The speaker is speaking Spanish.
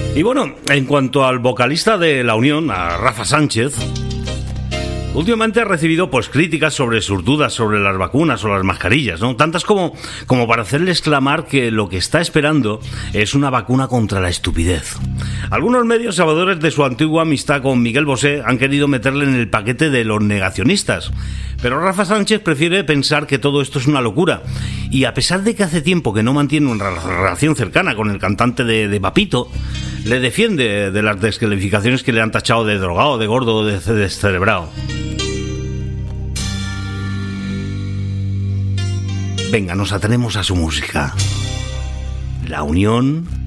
Y bueno, en cuanto al vocalista de La Unión, a Rafa Sánchez, últimamente ha recibido pues críticas sobre sus dudas sobre las vacunas o las mascarillas, ¿no? Tantas como para hacerle exclamar que lo que está esperando es una vacuna contra la estupidez. Algunos medios salvadores de su antigua amistad con Miguel Bosé han querido meterle en el paquete de los negacionistas. Pero Rafa Sánchez prefiere pensar que todo esto es una locura. Y a pesar de que hace tiempo que no mantiene una relación cercana con el cantante de Papito, le defiende de las descalificaciones que le han tachado de drogado, de gordo, de descerebrado. Venga, nos atenemos a su música. La Unión